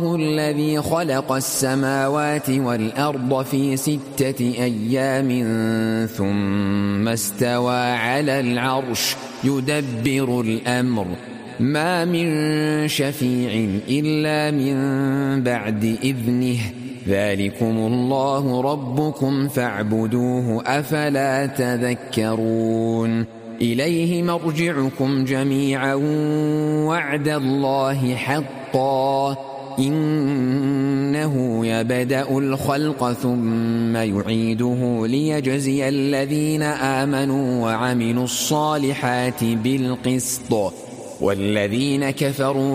الذي خلق السماوات والأرض في 6 أيام ثم استوى على العرش يدبر الأمر ما من شفيع إلا من بعد إذنه ذلكم الله ربكم فاعبدوه أفلا تذكرون إليه مرجعكم جميعا وعد الله حقا إنه يبدأ الخلق ثم يعيده ليجزي الذين آمنوا وعملوا الصالحات بالقسط والذين كفروا